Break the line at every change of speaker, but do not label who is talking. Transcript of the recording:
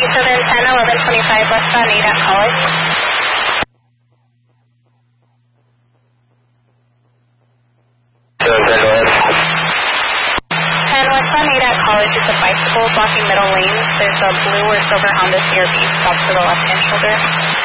10-11-25 westbound Natick College. 10 westbound Natick College is a bicycle blocking middle lanes. There's a blue or silver Honda CRV stopped to the left-hand shoulder.